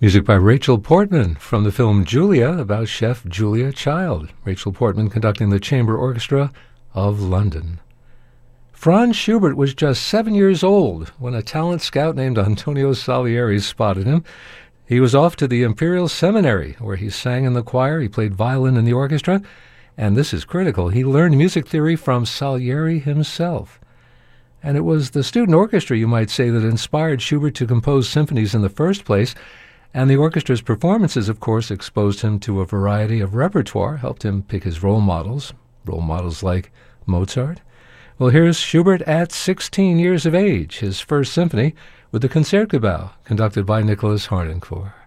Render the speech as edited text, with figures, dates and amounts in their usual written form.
Music by Rachel Portman from the film Julia about Chef Julia Child. Rachel Portman conducting the Chamber Orchestra of London. Franz Schubert was just 7 years old when a talent scout named Antonio Salieri spotted him. He was off to the Imperial Seminary, where he sang in the choir, he played violin in the orchestra, and this is critical, he learned music theory from Salieri himself. And it was the student orchestra, you might say, that inspired Schubert to compose symphonies in the first place, and the orchestra's performances, of course, exposed him to a variety of repertoire, helped him pick his role models like Mozart. Well, here's Schubert at 16 years of age, his first symphony with the Concertgebouw, conducted by Nicholas Harnoncourt.